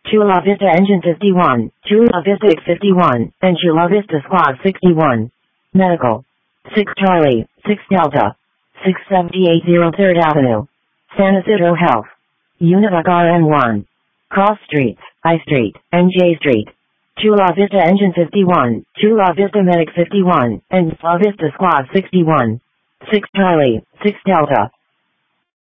Chula Vista Engine 51, Chula Vista X 51, and Chula Vista Squad 61. Medical. 6 Charlie, 6 Delta. 678 3rd Avenue. San Isidro Health. Univac RN1. Cross Streets, I Street, and J Street. Chula Vista Engine 51, Chula Vista Medic 51, and Chula Vista Squad 61. 6 Charlie, 6 Delta.